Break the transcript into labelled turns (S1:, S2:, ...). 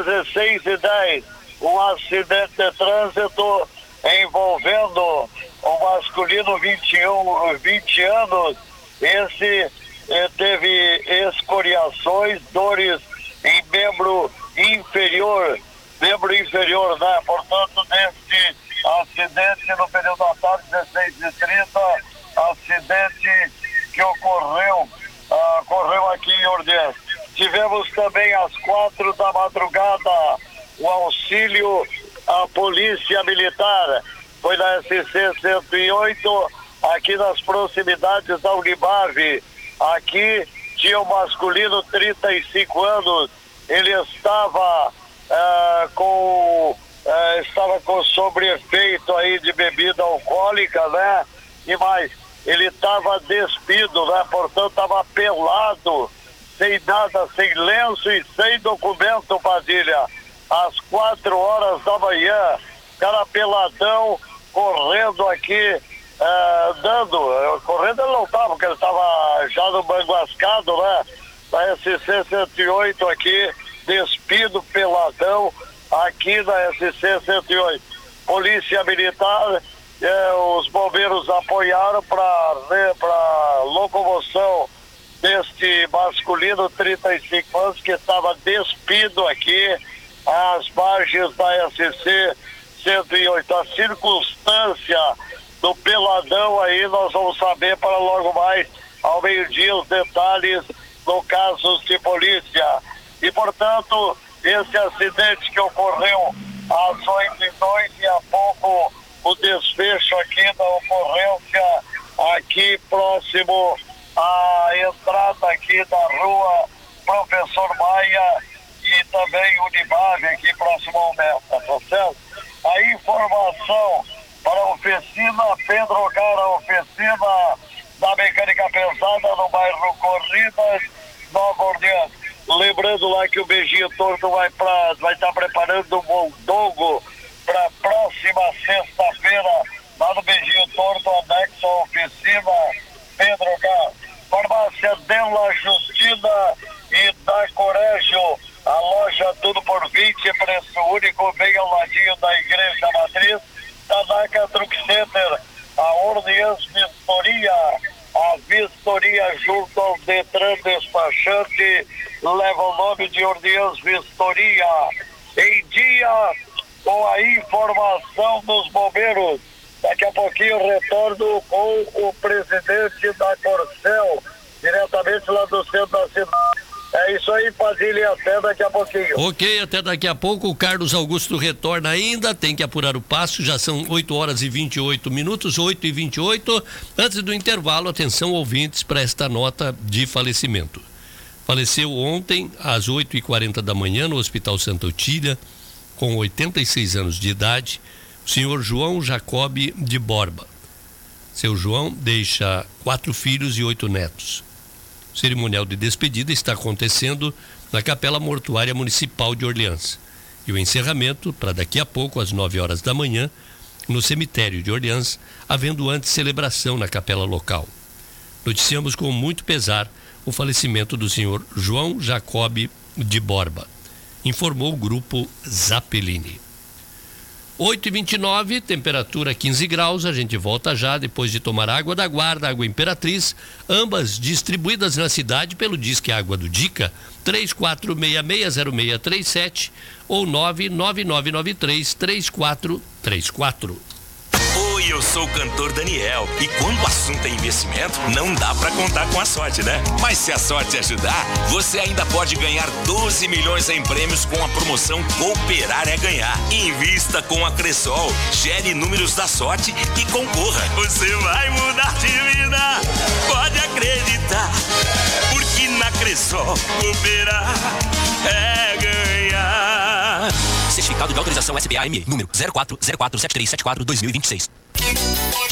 S1: 16h10, um acidente de trânsito envolvendo um masculino 20 anos. Esse teve escoriações, dores em membro inferior, né? Portanto, neste acidente no período da tarde, 16h30, acidente que ocorreu aqui em Ordiense. Tivemos também às 4 da madrugada o auxílio à Polícia Militar. Foi na SC 108, aqui nas proximidades da Unibave. Aqui tinha um masculino, 35 anos. Ele estava com sobre efeito aí de bebida alcoólica, né? E mais, ele estava despido, né? Portanto, estava pelado, sem nada, sem lenço e sem documento, Padilha. Às 4 horas da manhã, cara peladão, correndo aqui, correndo ele não estava, porque ele estava já no Banguascado, né? Na SC 108 aqui, despido, peladão, aqui na SC 108. Polícia Militar, os bombeiros apoiaram para locomoção deste masculino 35 anos que estava despido aqui às margens da SC 108. A circunstância do peladão aí nós vamos saber para logo mais ao meio-dia os detalhes no caso de polícia. E portanto, esse acidente que ocorreu às 8h02 e há pouco o desfecho aqui da ocorrência aqui próximo à entrada aqui da rua Professor Maia e também Unibave aqui próximo ao Meta, tá certo? A informação para a oficina Pedro Gara, oficina da mecânica pesada no bairro Corridas, Nova Orleans. Lembrando lá que o Beijinho Torto vai estar preparando um mondongo para a próxima sexta-feira, lá no Beijinho Torto, anexo à oficina Pedro Gara. Farmácia Della Justina e da Corégio, a loja tudo por 20, preço único, bem ao ladinho da Igreja Matriz. Tanaka Truck Center, a Orleans Vistoria, a Vistoria junto ao Detran Despachante, leva o nome de Orleans Vistoria. Em dia com a informação dos bombeiros. Daqui a pouquinho retorno com o presidente da Corcel, diretamente lá do centro da cidade. É isso aí, Padilha, até daqui a pouquinho.
S2: Ok, até daqui a pouco. O Carlos Augusto retorna ainda, tem que apurar o passo, já são 8h28, 8h28. Antes do intervalo, atenção ouvintes para esta nota de falecimento. Faleceu ontem, às 8h40 da manhã, no Hospital Santa Otília, com 86 anos de idade, o senhor João Jacob de Borba. Seu João deixa 4 filhos e 8 netos. O cerimonial de despedida está acontecendo na Capela Mortuária Municipal de Orleans. E o encerramento, para daqui a pouco, às 9 horas da manhã, no cemitério de Orleans, havendo antes celebração na capela local. Noticiamos com muito pesar o falecimento do senhor João Jacob de Borba, informou o grupo Zappellini. 8h29, temperatura 15 graus, a gente volta já depois de tomar água da Guarda, água Imperatriz, ambas distribuídas na cidade pelo Disque Água do Dica, 34660637 ou 999933434.
S3: Oi, eu sou o cantor Daniel e quando o assunto é investimento, não dá pra contar com a sorte, né? Mas se a sorte ajudar, você ainda pode ganhar 12 milhões em prêmios com a promoção Cooperar é Ganhar. Invista com a Cressol, gere números da sorte e concorra. Você vai mudar de vida, pode acreditar, porque na Cressol cooperar é ganhar. Certificado de autorização SBAME, número 04047374-2026.